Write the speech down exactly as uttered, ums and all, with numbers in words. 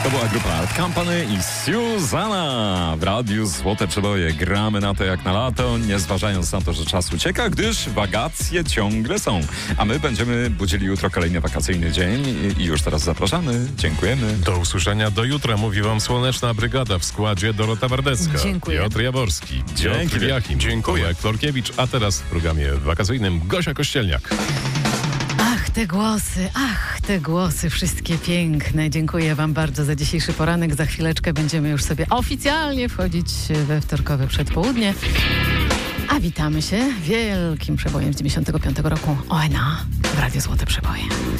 To była grupa Art Company i Susanna w Radiu Złote Przeboje. Gramy na to jak na lato, nie zważając na to, że czas ucieka, gdyż wakacje ciągle są. A my będziemy budzili jutro kolejny wakacyjny dzień i już teraz zapraszamy. Dziękujemy. Do usłyszenia do jutra, mówi wam Słoneczna Brygada w składzie Dorota Wardecka, Dziękuję. Piotr Jaworski, Dzięki. Piotr Jachim, Dziękuję. Florkiewicz, a teraz w programie wakacyjnym Gosia Kościelniak. Ach, te głosy, ach, te głosy, wszystkie piękne. Dziękuję wam bardzo za dzisiejszy poranek. Za chwileczkę będziemy już sobie oficjalnie wchodzić we wtorkowe przedpołudnie. A witamy się wielkim przebojem z dziewięćdziesiątego piątego roku O N A w Radiu Złote Przeboje.